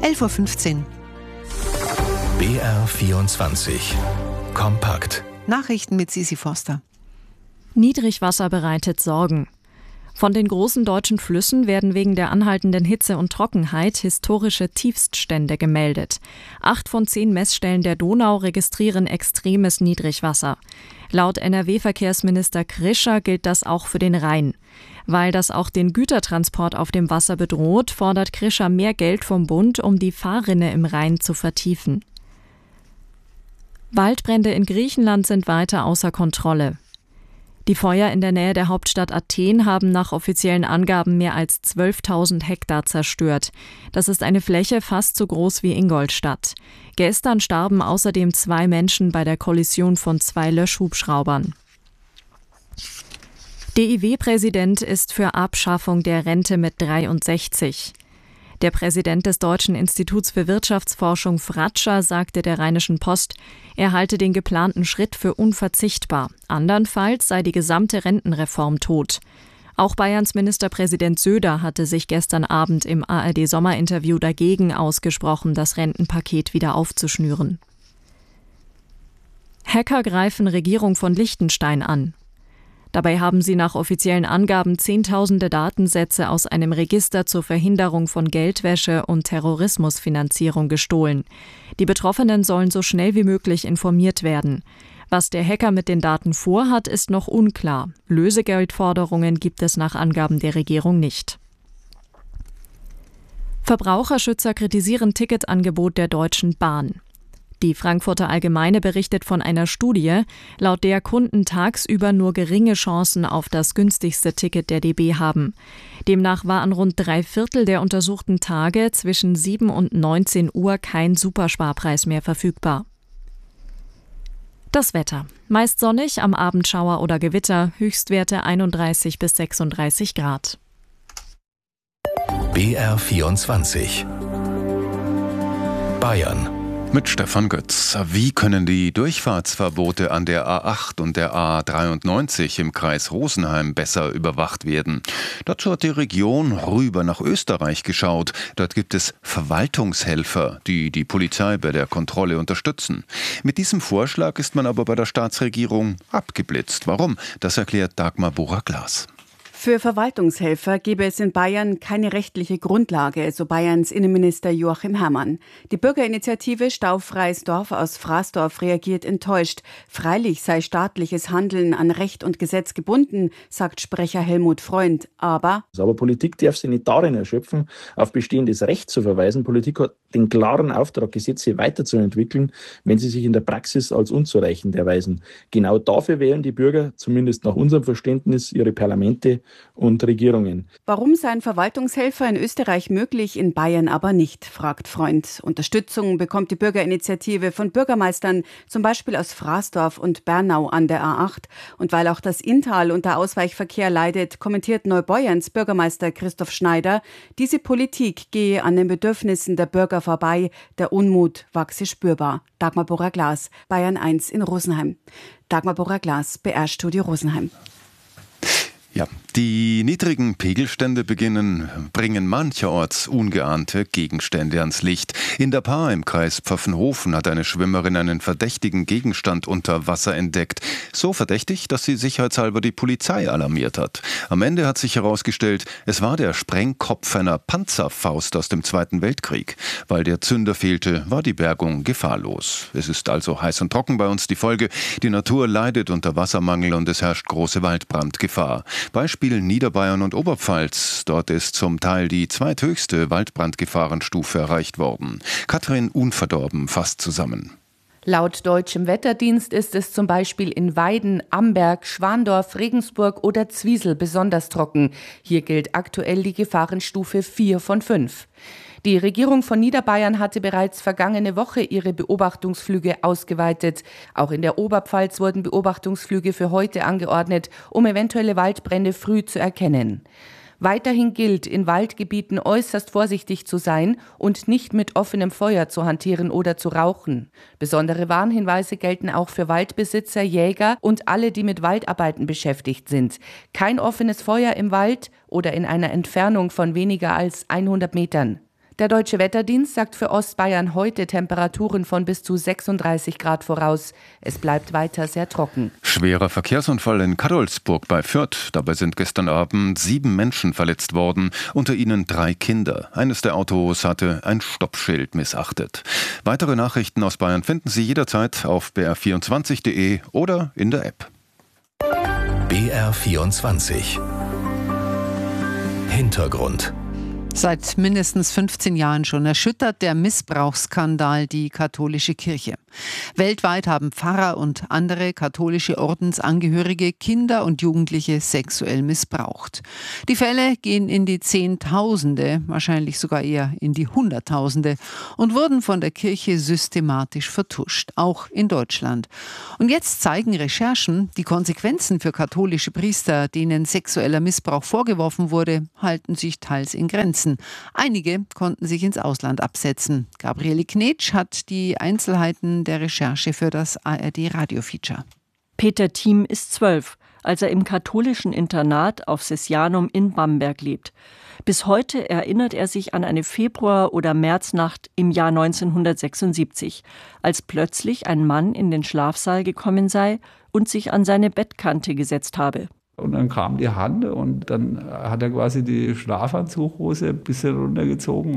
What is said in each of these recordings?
11:15 Uhr. BR24 Kompakt. Nachrichten mit Sisi Forster. Niedrigwasser bereitet Sorgen. Von den großen deutschen Flüssen werden wegen der anhaltenden Hitze und Trockenheit historische Tiefststände gemeldet. 8 von 10 Messstellen der Donau registrieren extremes Niedrigwasser. Laut NRW-Verkehrsminister Krischer gilt das auch für den Rhein. Weil das auch den Gütertransport auf dem Wasser bedroht, fordert Krischer mehr Geld vom Bund, um die Fahrrinne im Rhein zu vertiefen. Waldbrände in Griechenland sind weiter außer Kontrolle. Die Feuer in der Nähe der Hauptstadt Athen haben nach offiziellen Angaben mehr als 12.000 Hektar zerstört. Das ist eine Fläche fast so groß wie Ingolstadt. Gestern starben außerdem 2 Menschen bei der Kollision von 2 Löschhubschraubern. DIW-Präsident ist für Abschaffung der Rente mit 63. Der Präsident des Deutschen Instituts für Wirtschaftsforschung Fratscher sagte der Rheinischen Post, er halte den geplanten Schritt für unverzichtbar. Andernfalls sei die gesamte Rentenreform tot. Auch Bayerns Ministerpräsident Söder hatte sich gestern Abend im ARD-Sommerinterview dagegen ausgesprochen, das Rentenpaket wieder aufzuschnüren. Hacker greifen Regierung von Liechtenstein an. Dabei haben sie nach offiziellen Angaben Zehntausende Datensätze aus einem Register zur Verhinderung von Geldwäsche und Terrorismusfinanzierung gestohlen. Die Betroffenen sollen so schnell wie möglich informiert werden. Was der Hacker mit den Daten vorhat, ist noch unklar. Lösegeldforderungen gibt es nach Angaben der Regierung nicht. Verbraucherschützer kritisieren Ticketangebot der Deutschen Bahn. Die Frankfurter Allgemeine berichtet von einer Studie, laut der Kunden tagsüber nur geringe Chancen auf das günstigste Ticket der DB haben. Demnach war an rund 3/4 der untersuchten Tage zwischen 7 und 19 Uhr kein Supersparpreis mehr verfügbar. Das Wetter. Meist sonnig, am Abend Schauer oder Gewitter, Höchstwerte 31 bis 36 Grad. BR24 Bayern. Mit Stefan Götz. Wie können die Durchfahrtsverbote an der A8 und der A93 im Kreis Rosenheim besser überwacht werden? Dazu hat die Region rüber nach Österreich geschaut. Dort gibt es Verwaltungshelfer, die die Polizei bei der Kontrolle unterstützen. Mit diesem Vorschlag ist man aber bei der Staatsregierung abgeblitzt. Warum? Das erklärt Dagmar Bora-Glas. Für Verwaltungshelfer gebe es in Bayern keine rechtliche Grundlage, so Bayerns Innenminister Joachim Herrmann. Die Bürgerinitiative Staufreies Dorf aus Fraßdorf reagiert enttäuscht. Freilich sei staatliches Handeln an Recht und Gesetz gebunden, sagt Sprecher Helmut Freund. Aber Politik darf sich nicht darin erschöpfen, auf bestehendes Recht zu verweisen. Politik hat den klaren Auftrag, Gesetze weiterzuentwickeln, wenn sie sich in der Praxis als unzureichend erweisen. Genau dafür wählen die Bürger, zumindest nach unserem Verständnis, ihre Parlamente und Regierungen. Warum seien Verwaltungshelfer in Österreich möglich, in Bayern aber nicht, fragt Freund. Unterstützung bekommt die Bürgerinitiative von Bürgermeistern, zum Beispiel aus Fraßdorf und Bernau an der A8. Und weil auch das Inntal unter Ausweichverkehr leidet, kommentiert Neubeuerns Bürgermeister Christoph Schneider, diese Politik gehe an den Bedürfnissen der Bürger vorbei, der Unmut wachse spürbar. Dagmar Bora-Glas, Bayern 1 in Rosenheim. Dagmar Bora-Glas, BR-Studio Rosenheim. Ja, die niedrigen Pegelstände bringen mancherorts ungeahnte Gegenstände ans Licht. In der Paar im Kreis Pfaffenhofen hat eine Schwimmerin einen verdächtigen Gegenstand unter Wasser entdeckt. So verdächtig, dass sie sicherheitshalber die Polizei alarmiert hat. Am Ende hat sich herausgestellt, es war der Sprengkopf einer Panzerfaust aus dem Zweiten Weltkrieg. Weil der Zünder fehlte, war die Bergung gefahrlos. Es ist also heiß und trocken bei uns die Folge. Die Natur leidet unter Wassermangel und es herrscht große Waldbrandgefahr. Beispiel Niederbayern und Oberpfalz. Dort ist zum Teil die zweithöchste Waldbrandgefahrenstufe erreicht worden. Katrin Unverdorben fasst zusammen. Laut deutschem Wetterdienst ist es zum Beispiel in Weiden, Amberg, Schwandorf, Regensburg oder Zwiesel besonders trocken. Hier gilt aktuell die Gefahrenstufe 4 von 5. Die Regierung von Niederbayern hatte bereits vergangene Woche ihre Beobachtungsflüge ausgeweitet. Auch in der Oberpfalz wurden Beobachtungsflüge für heute angeordnet, um eventuelle Waldbrände früh zu erkennen. Weiterhin gilt, in Waldgebieten äußerst vorsichtig zu sein und nicht mit offenem Feuer zu hantieren oder zu rauchen. Besondere Warnhinweise gelten auch für Waldbesitzer, Jäger und alle, die mit Waldarbeiten beschäftigt sind. Kein offenes Feuer im Wald oder in einer Entfernung von weniger als 100 Metern. Der Deutsche Wetterdienst sagt für Ostbayern heute Temperaturen von bis zu 36 Grad voraus. Es bleibt weiter sehr trocken. Schwerer Verkehrsunfall in Cadolzburg bei Fürth. Dabei sind gestern Abend 7 Menschen verletzt worden, unter ihnen 3 Kinder. Eines der Autos hatte ein Stoppschild missachtet. Weitere Nachrichten aus Bayern finden Sie jederzeit auf br24.de oder in der App. BR24 Hintergrund. Seit mindestens 15 Jahren schon erschüttert der Missbrauchsskandal die katholische Kirche. Weltweit haben Pfarrer und andere katholische Ordensangehörige Kinder und Jugendliche sexuell missbraucht. Die Fälle gehen in die Zehntausende, wahrscheinlich sogar eher in die Hunderttausende und wurden von der Kirche systematisch vertuscht, auch in Deutschland. Und jetzt zeigen Recherchen, die Konsequenzen für katholische Priester, denen sexueller Missbrauch vorgeworfen wurde, halten sich teils in Grenzen. Einige konnten sich ins Ausland absetzen. Gabriele Knetsch hat die Einzelheiten der Recherche für das ARD-Radio-Feature. Peter Thiem ist 12, als er im katholischen Internat auf Sesianum in Bamberg lebt. Bis heute erinnert er sich an eine Februar- oder Märznacht im Jahr 1976, als plötzlich ein Mann in den Schlafsaal gekommen sei und sich an seine Bettkante gesetzt habe. Und dann kam die Hand und dann hat er quasi die Schlafanzughose ein bisschen runtergezogen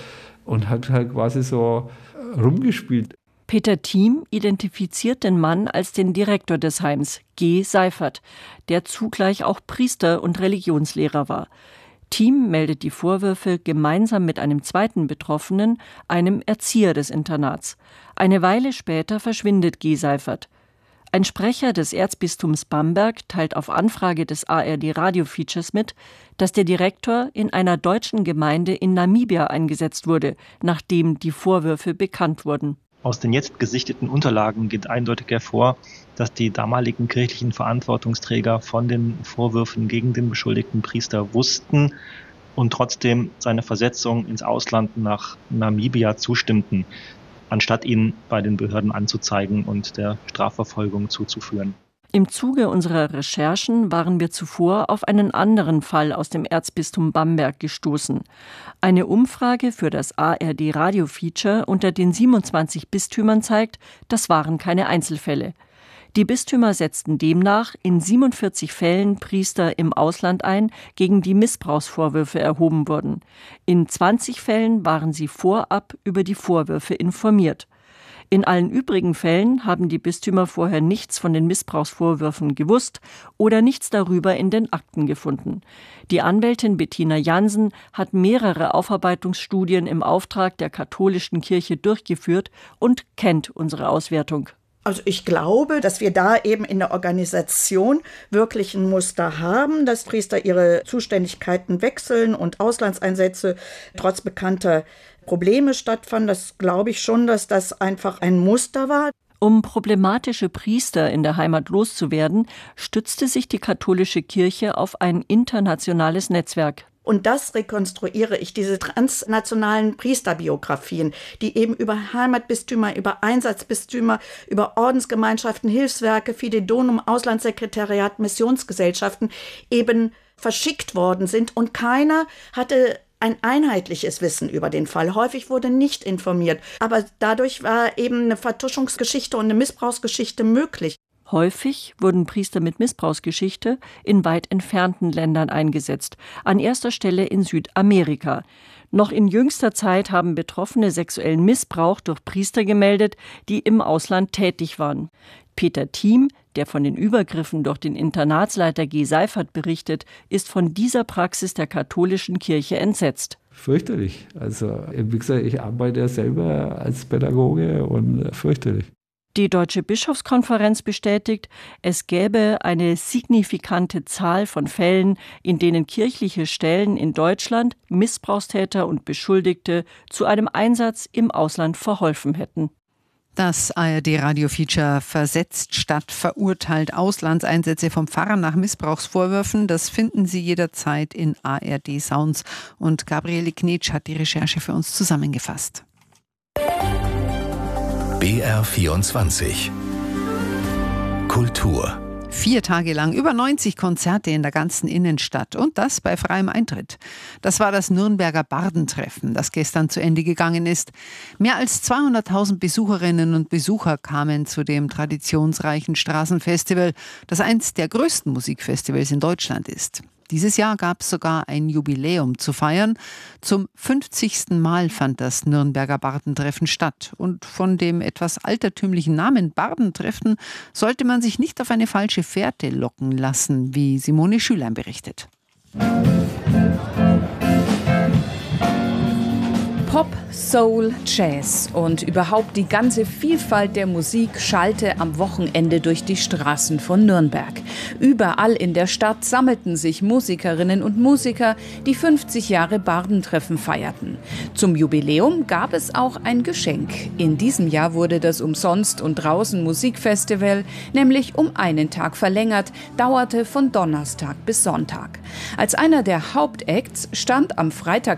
und hat halt quasi so rumgespielt. Peter Thiem identifiziert den Mann als den Direktor des Heims, G. Seifert, der zugleich auch Priester und Religionslehrer war. Thiem meldet die Vorwürfe gemeinsam mit einem zweiten Betroffenen, einem Erzieher des Internats. Eine Weile später verschwindet G. Seifert. Ein Sprecher des Erzbistums Bamberg teilt auf Anfrage des ARD-Radio-Features mit, dass der Direktor in einer deutschen Gemeinde in Namibia eingesetzt wurde, nachdem die Vorwürfe bekannt wurden. Aus den jetzt gesichteten Unterlagen geht eindeutig hervor, dass die damaligen kirchlichen Verantwortungsträger von den Vorwürfen gegen den beschuldigten Priester wussten und trotzdem seine Versetzung ins Ausland nach Namibia zustimmten, anstatt ihn bei den Behörden anzuzeigen und der Strafverfolgung zuzuführen. Im Zuge unserer Recherchen waren wir zuvor auf einen anderen Fall aus dem Erzbistum Bamberg gestoßen. Eine Umfrage für das ARD-Radio-Feature unter den 27 Bistümern zeigt, das waren keine Einzelfälle. Die Bistümer setzten demnach in 47 Fällen Priester im Ausland ein, gegen die Missbrauchsvorwürfe erhoben wurden. In 20 Fällen waren sie vorab über die Vorwürfe informiert. In allen übrigen Fällen haben die Bistümer vorher nichts von den Missbrauchsvorwürfen gewusst oder nichts darüber in den Akten gefunden. Die Anwältin Bettina Jansen hat mehrere Aufarbeitungsstudien im Auftrag der katholischen Kirche durchgeführt und kennt unsere Auswertung. Also ich glaube, dass wir da eben in der Organisation wirklich ein Muster haben, dass Priester ihre Zuständigkeiten wechseln und Auslandseinsätze trotz bekannter Probleme stattfanden. Das glaube ich schon, dass das einfach ein Muster war. Um problematische Priester in der Heimat loszuwerden, stützte sich die katholische Kirche auf ein internationales Netzwerk. Und das rekonstruiere ich, diese transnationalen Priesterbiografien, die eben über Heimatbistümer, über Einsatzbistümer, über Ordensgemeinschaften, Hilfswerke, Fidedonum, Auslandssekretariat, Missionsgesellschaften eben verschickt worden sind. Und keiner hatte ein einheitliches Wissen über den Fall. Häufig wurde nicht informiert. Aber dadurch war eben eine Vertuschungsgeschichte und eine Missbrauchsgeschichte möglich. Häufig wurden Priester mit Missbrauchsgeschichte in weit entfernten Ländern eingesetzt, an erster Stelle in Südamerika. Noch in jüngster Zeit haben Betroffene sexuellen Missbrauch durch Priester gemeldet, die im Ausland tätig waren. Peter Thiem, der von den Übergriffen durch den Internatsleiter G. Seifert berichtet, ist von dieser Praxis der katholischen Kirche entsetzt. Fürchterlich. Also, wie gesagt, ich arbeite ja selber als Pädagoge und fürchterlich. Die Deutsche Bischofskonferenz bestätigt, es gäbe eine signifikante Zahl von Fällen, in denen kirchliche Stellen in Deutschland Missbrauchstäter und Beschuldigte zu einem Einsatz im Ausland verholfen hätten. Das ARD-Radio-Feature Versetzt statt verurteilt Auslandseinsätze vom Pfarrer nach Missbrauchsvorwürfen. Das finden Sie jederzeit in ARD Sounds. Und Gabriele Knetsch hat die Recherche für uns zusammengefasst. BR24 Kultur. 4 Tage lang über 90 Konzerte in der ganzen Innenstadt und das bei freiem Eintritt. Das war das Nürnberger Bardentreffen, das gestern zu Ende gegangen ist. Mehr als 200.000 Besucherinnen und Besucher kamen zu dem traditionsreichen Straßenfestival, das eins der größten Musikfestivals in Deutschland ist. Dieses Jahr gab es sogar ein Jubiläum zu feiern. Zum 50. Mal fand das Nürnberger Bardentreffen statt. Und von dem etwas altertümlichen Namen Bardentreffen sollte man sich nicht auf eine falsche Fährte locken lassen, wie Simone Schülein berichtet. Pop, Soul, Jazz und überhaupt die ganze Vielfalt der Musik schallte am Wochenende durch die Straßen von Nürnberg. Überall in der Stadt sammelten sich Musikerinnen und Musiker, die 50 Jahre Bardentreffen feierten. Zum Jubiläum gab es auch ein Geschenk. In diesem Jahr wurde das Umsonst- und Draußen-Musikfestival nämlich um einen Tag verlängert, dauerte von Donnerstag bis Sonntag. Als einer der Hauptacts stand am Freitag